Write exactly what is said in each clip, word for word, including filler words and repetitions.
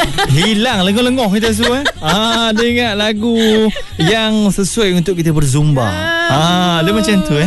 Hilang lengoh-lengoh kita semua eh. Ah, dia ingat lagu yang sesuai untuk kita berzumba. Ah, dia macam tu eh.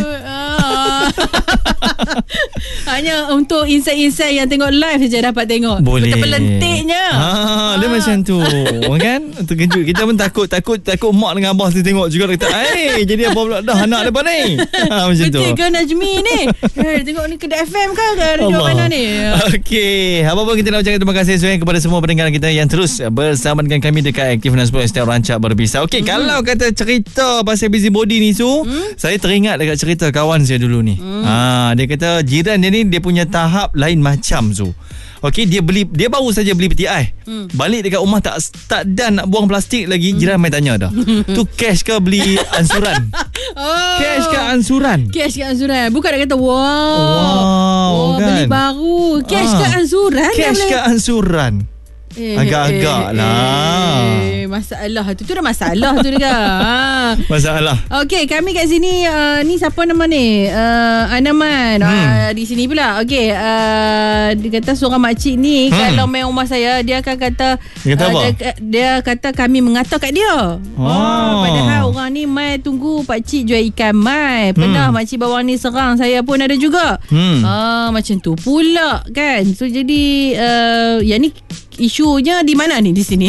Hanya untuk insight-insight yang tengok live saja dapat tengok. Boleh. Betapa lentiknya. Ah, dia macam tu. Kan? Terkejut. Kita pun takut takut takut mak dengan abah tu tengok juga kita. Eh, jadi apa pula dah anak depan ni? Ha, macam tu. Betul ke Najmi ni? Eh, tengok ni kedai F M ke radio mana ni? Okey, apa-apa kita nak ucapkan terima kasih sayang kepada semua pendengar kita yang terus bersama dengan kami dekat Aktif enam sepuluh setiap rancak berbisa. Okey, hmm. kalau kata cerita pasal busybody ni Su, hmm? saya teringat dekat cerita kawan saya dulu ni. Hmm. Ha, dia kata jiran dia ni dia punya tahap lain macam Su. Okey, dia beli dia baru saja beli peti ais. Hmm. Balik dekat rumah tak tak dan nak buang plastik lagi, hmm. jiran main tanya dah. Tu cash ke beli ansuran? Oh. Cash ke ansuran? Cash ke ansuran. Bukan dia kata wow. Wow, oh, kan? Beli baru. Cash ah. ke ansuran? Cash ke ansuran? Eh, Agak-agak eh, lah eh, masalah tu tu dah masalah tu dia. Ha. Masalah. Okey, kami kat sini uh, ni siapa nama ni? Uh, Anaman hmm. uh, di sini pula. Okey, uh, dia kata seorang makcik ni hmm. kalau main rumah saya dia akan kata dia kata, uh, dia, dia kata kami mengata kat dia. Oh. Oh, padahal orang ni mai tunggu pak cik jual ikan mai. Pernah hmm. makcik bawang ni serang saya pun ada juga. Hmm. Ah, macam tu pula kan. So jadi uh, yang ni isunya di mana ni di sini?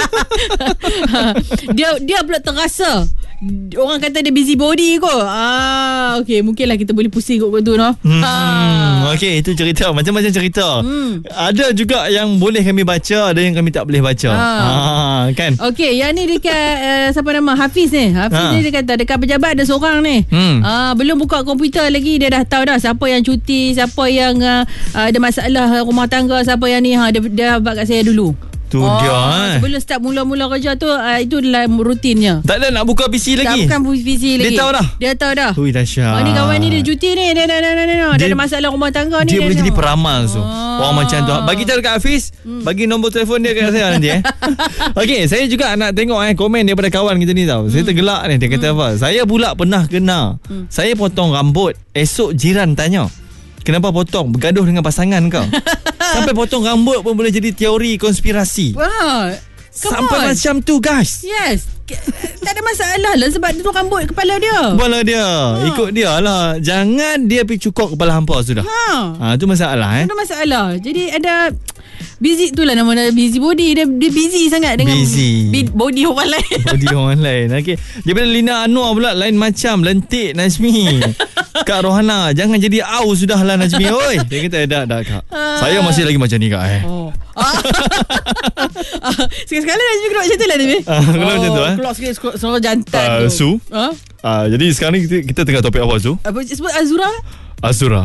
dia dia pula terasa orang kata dia busybody kot. Ah, okey, mungkinlah kita boleh pusing kot tu noh. Hmm, ah. Okey, itu cerita macam-macam cerita. Hmm. Ada juga yang boleh kami baca, ada yang kami tak boleh baca. Ah, ah kan. Okey, yang ni dekat uh, siapa nama Hafiz ni. Hafiz ah. ni dia kata dekat pejabat ada seorang ni. Hmm. Ah, belum buka komputer lagi dia dah tahu dah siapa yang cuti, siapa yang uh, ada masalah rumah tangga, siapa yang ni ha dia dia buat kat saya dulu. Tu oh, dia eh. Sebelum start mula-mula kerja tu uh, itu adalah rutinnya. Tak ada nak buka P C lagi. Tak bukan P C lagi. Dia tahu dah. Dia tahu dah. Ui dahsyat. Oh, ni kawan ni dia cuti ni. Dia, dia, dia, dia, dia, dia ada masalah rumah tangga ni. Dia, dia boleh jadi peramal tu. Oh. Orang macam tu. Bagi tahu dekat Hafiz, hmm. bagi nombor telefon dia kat saya nanti eh. Okey, saya juga nak tengok eh komen daripada kawan kita ni tau. Saya tergelak ni dia kata hmm. apa? Saya pula pernah kena. Hmm. Saya potong rambut, esok jiran tanya, "Kenapa potong? Bergaduh dengan pasangan kau?" Sampai potong rambut pun boleh jadi teori konspirasi. Wah, sampai on. Macam tu guys. Yes. Tak ada masalah lah sebab itu rambut kepala dia. Kepala dia. Ha. Ikut dia lah. Jangan dia pergi cukur kepala hampa sudah. Ha. Ha, tu masalah eh. Itu masalah. Jadi ada busy tu lah nama dia busybody. Dia, dia busy sangat dengan busy. Bi- body orang lain. Body orang lain. Okey. Daripada Lina Anwar pula lain macam lentik Najmi. Kak Rohana, jangan jadi au sudahlah Najmi. Oi. Dia kata dah dah Kak. Uh. Saya masih lagi macam ni Kak eh. Oh. Sekali-sekala Najmi keluar macam tu lah Najmi. Uh, keluar oh, macam tu eh. Keluar sikit suara jantan uh, tu. Su. Ha? Huh? Uh, jadi sekarang ni kita, kita tengah topik apa Su? Apa sebut Azura? Azura.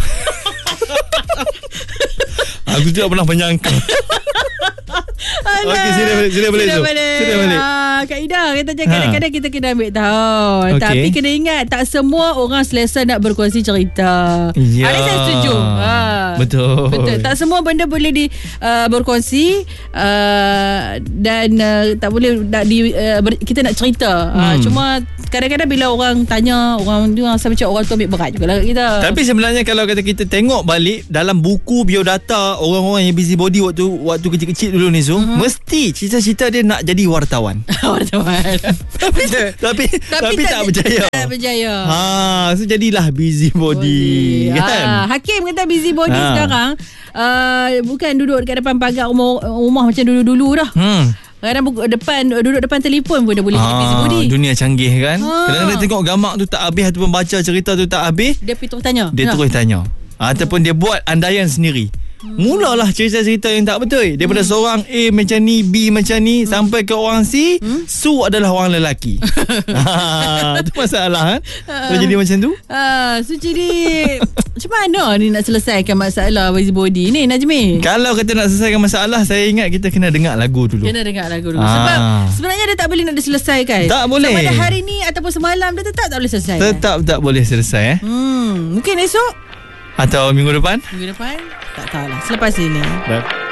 Aku tidak pernah menyangka. Okey, sila balik, sila balik, sila balik. Sila balik. Ah, Kak Ida kata je kadang-kadang kita kena ambil tahu. Okay. Tapi kena ingat tak semua orang selesa nak berkongsi cerita. Ya. Ada saya setuju. Ha. Betul. Betul. Tak semua benda boleh di uh, berkongsi uh, dan uh, tak boleh nak di uh, ber, kita nak cerita. Hmm. Uh, cuma kadang-kadang bila orang tanya orang tu rasa macam orang tu ambil berat jugalah kita. Tapi sebenarnya kalau kata kita tengok balik dalam buku biodata orang-orang yang busybody waktu waktu kecil-kecil dulu ni Su, uh-huh. mesti cita-cita dia nak jadi wartawan. Wartawan. tapi, tapi tapi tapi tak, tak berjaya. Tak berjaya. Ha, so jadilah busybody. Body. Kan? Ha, Hakim kata busybody ha. sekarang uh, bukan duduk dekat depan pagar rumah, rumah macam dulu-dulu dah. Hmm. Kadang depan duduk depan telefon pun dah boleh jadi busybody. Dunia canggih kan. Ha. Kadang-kadang tengok gamak tu tak habis ataupun baca cerita tu tak habis, dia pergi terus tanya. Dia terus tanya. Ataupun dia buat andaian sendiri. Mulalah cerita-cerita yang tak betul. Daripada hmm. seorang A macam ni, B macam ni, hmm. sampai ke orang C, hmm? Su adalah orang lelaki. ha, tu masalah kan. uh, jadi macam tu. uh, So jadi macam mana ni nak selesaikan masalah busybody ni Najmi? Kalau kata nak selesaikan masalah, saya ingat kita kena dengar lagu dulu. Kena dengar lagu dulu. ha. Sebab sebenarnya dia tak boleh nak diselesaikan. Tak boleh. Pada hari ni ataupun semalam dia tetap tak boleh selesai. Tetap kan? Tak boleh selesai eh? hmm, Mungkin esok atau minggu depan? Minggu depan? Tak tahulah. Selepas ini. Dah.